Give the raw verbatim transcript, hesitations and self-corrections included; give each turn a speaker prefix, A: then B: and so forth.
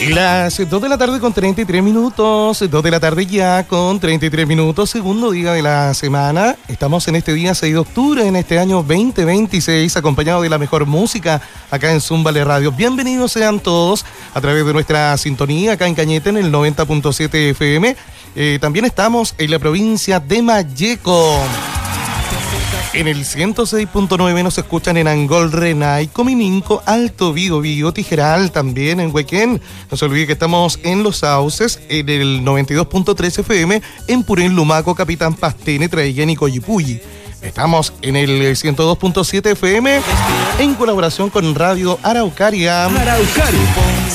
A: Las dos de la tarde con treinta y tres minutos, dos de la tarde ya con treinta y tres minutos, segundo día de la semana. Estamos en este día seis de octubre, en este año veinte veintiséis, acompañado de la mejor música acá en Zúmbale Radio. Bienvenidos sean todos a través de nuestra sintonía acá en Cañete en el noventa punto siete F M. Eh, también estamos en la provincia de Malleco. En el ciento seis punto nueve nos escuchan en Angol, Renay, Comininco, Alto Vigo, Vigo, Tijeral, también en Huequén. No se olvide que estamos en Los Sauces, en el noventa y dos punto tres F M, en Purén, Lumaco, Capitán Pastene, Traillén y Coyipulli. Estamos en el ciento dos punto siete F M en colaboración con Radio Araucaria.
B: Araucaria.